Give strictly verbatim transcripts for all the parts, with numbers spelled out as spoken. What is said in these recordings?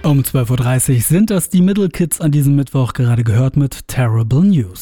Um zwölf Uhr dreißig sind das die Middle Kids an diesem Mittwoch, gerade gehört mit Terrible News.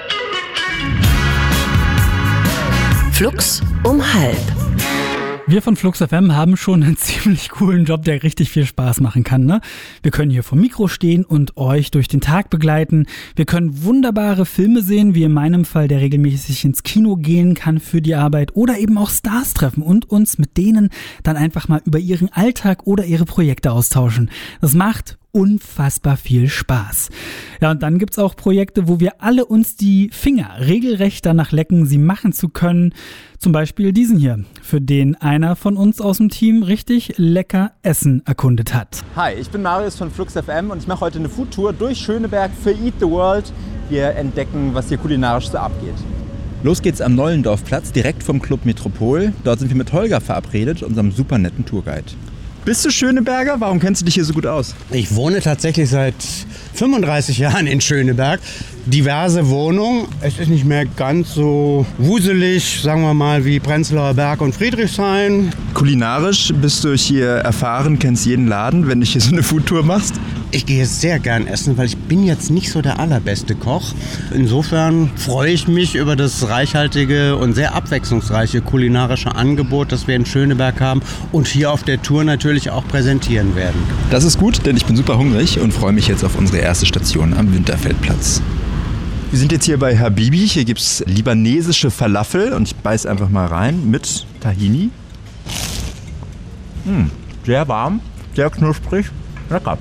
Flux um halb. Wir von Flux F M haben schon einen ziemlich coolen Job, der richtig viel Spaß machen kann, ne? Wir können hier vom Mikro stehen und euch durch den Tag begleiten. Wir können wunderbare Filme sehen, wie in meinem Fall, der regelmäßig ins Kino gehen kann für die Arbeit, oder eben auch Stars treffen und uns mit denen dann einfach mal über ihren Alltag oder ihre Projekte austauschen. Das macht unfassbar viel Spaß. Ja, und dann gibt's auch Projekte, wo wir alle uns die Finger regelrecht danach lecken, sie machen zu können. Zum Beispiel diesen hier, für den einer von uns aus dem Team richtig lecker Essen erkundet hat. Hi, ich bin Marius von Flux F M und ich mache heute eine Foodtour durch Schöneberg für Eat the World. Wir entdecken, was hier kulinarisch so abgeht. Los geht's am Nollendorfplatz, direkt vom Club Metropol. Dort sind wir mit Holger verabredet, unserem super netten Tourguide. Bist du Schöneberger? Warum kennst du dich hier so gut aus? Ich wohne tatsächlich seit fünfunddreißig Jahren in Schöneberg. Diverse Wohnungen. Es ist nicht mehr ganz so wuselig, sagen wir mal, wie Prenzlauer Berg und Friedrichshain. Kulinarisch bist du hier erfahren, kennst jeden Laden, wenn du hier so eine Foodtour machst? Ich gehe sehr gern essen, weil ich bin jetzt nicht so der allerbeste Koch. Insofern freue ich mich über das reichhaltige und sehr abwechslungsreiche kulinarische Angebot, das wir in Schöneberg haben und hier auf der Tour natürlich auch präsentieren werden. Das ist gut, denn ich bin super hungrig und freue mich jetzt auf unsere erste Station am Winterfeldplatz. Wir sind jetzt hier bei Habibi. Hier gibt es libanesische Falafel und ich beiß einfach mal rein mit Tahini. Mmh, sehr warm, sehr knusprig, lecker.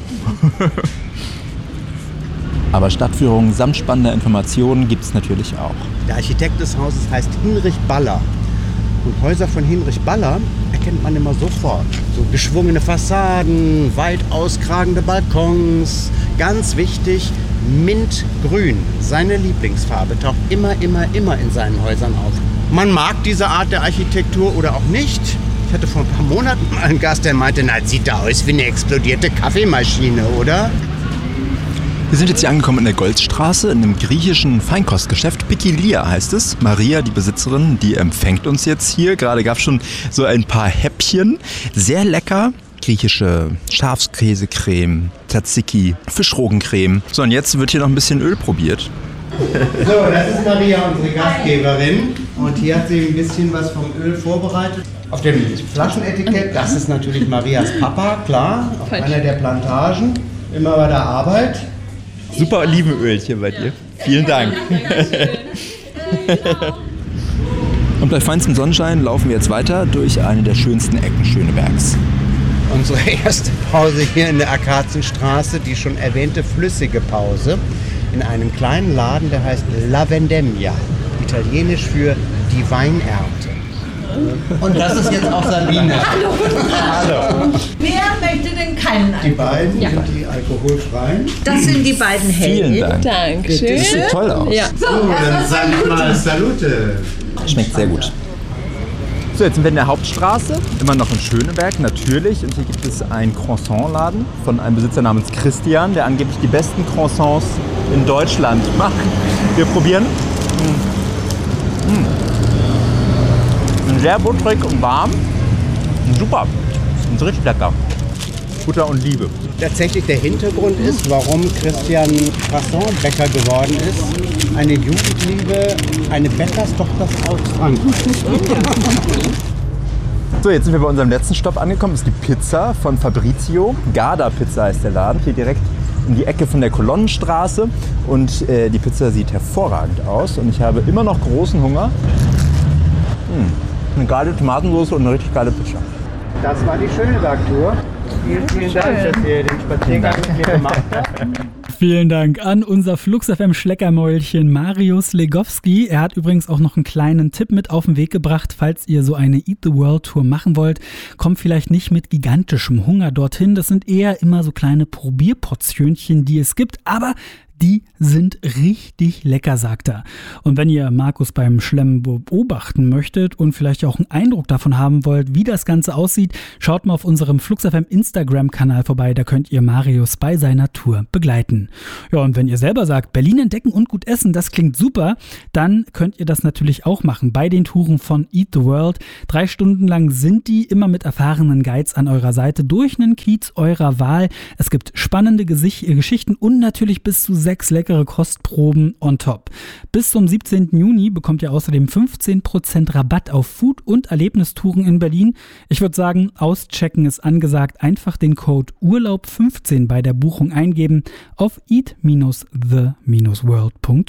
Aber Stadtführungen samt spannender Informationen gibt es natürlich auch. Der Architekt des Hauses heißt Hinrich Baller. Und Häuser von Hinrich Baller erkennt man immer sofort. So geschwungene Fassaden, weit auskragende Balkons. Ganz wichtig, Mintgrün, seine Lieblingsfarbe, taucht immer, immer, immer in seinen Häusern auf. Man mag diese Art der Architektur oder auch nicht. Ich hatte vor ein paar Monaten mal einen Gast, der meinte, na, das sieht da aus wie eine explodierte Kaffeemaschine, oder? Wir sind jetzt hier angekommen in der Goldstraße, in einem griechischen Feinkostgeschäft. Pikilia heißt es. Maria, die Besitzerin, die empfängt uns jetzt hier. Gerade gab es schon so ein paar Häppchen. Sehr lecker. Griechische Schafskäsecreme, Tzatziki, Fischrogencreme. So, und jetzt wird hier noch ein bisschen Öl probiert. So, das ist Maria, unsere Gastgeberin. Und hier hat sie ein bisschen was vom Öl vorbereitet. Auf dem Flaschenetikett, das ist natürlich Marias Papa, klar. Auf einer der Plantagen, immer bei der Arbeit. Super Olivenöl hier bei dir. Vielen Dank. Und bei feinstem Sonnenschein laufen wir jetzt weiter durch eine der schönsten Ecken Schönebergs. Unsere erste Pause hier in der Akazienstraße, die schon erwähnte flüssige Pause, in einem kleinen Laden, der heißt La Vendemmia, italienisch für die Weinernte. Und das ist jetzt auch Sabine. Hallo, guten Tag. Hallo. Wer möchte denn keinen Alkohol? Die beiden ja. sind die alkoholfreien. Das sind die beiden Hellen. Vielen Dank. Dankeschön. Das sieht toll aus. Ja. So, So, dann sage ich mal Salute. Schmeckt sehr gut. So, jetzt sind wir in der Hauptstraße, immer noch in Schöneberg, natürlich. Und hier gibt es einen Croissantladen von einem Besitzer namens Christian, der angeblich die besten Croissants in Deutschland macht. Wir probieren. Mmh. Mmh. Sehr butterig und warm. Super. Und richtig lecker. Butter und Liebe. Tatsächlich der Hintergrund ist, warum Christian Croissantbäcker geworden ist. Eine Jugendliebe, eine Bäckerstochter aus Frankreich. So, jetzt sind wir bei unserem letzten Stopp angekommen. Das ist die Pizza von Fabrizio. Garda Pizza heißt der Laden. Hier direkt in die Ecke von der Kolonnenstraße. Und äh, die Pizza sieht hervorragend aus. Und ich habe immer noch großen Hunger. Hm. Eine geile Tomatensauce und eine richtig geile Pizza. Das war die Schöneberg-Tour. Vielen, vielen Dank, dass ihr den Spaziergang mit mir gemacht habt. Vielen Dank an unser Flux F M Schleckermäulchen Marius Legowski. Er hat übrigens auch noch einen kleinen Tipp mit auf den Weg gebracht, falls ihr so eine Eat the World Tour machen wollt. Kommt vielleicht nicht mit gigantischem Hunger dorthin. Das sind eher immer so kleine Probierportionchen, die es gibt. Aber Die sind richtig lecker, sagt er. Und wenn ihr Markus beim Schlemmen beobachten möchtet und vielleicht auch einen Eindruck davon haben wollt, wie das Ganze aussieht, schaut mal auf unserem Flux F M Instagram-Kanal vorbei, da könnt ihr Marius bei seiner Tour begleiten. Ja, und wenn ihr selber sagt, Berlin entdecken und gut essen, das klingt super, dann könnt ihr das natürlich auch machen bei den Touren von Eat the World. Drei Stunden lang sind die immer mit erfahrenen Guides an eurer Seite durch einen Kiez eurer Wahl. Es gibt spannende Gesicht- Geschichten und natürlich bis zu sechs leckere Kostproben on top. Bis zum siebzehnten Juni bekommt ihr außerdem fünfzehn Prozent Rabatt auf Food- und Erlebnistouren in Berlin. Ich würde sagen, auschecken ist angesagt. Einfach den Code Urlaub fünfzehn bei der Buchung eingeben auf eat the world punkt de.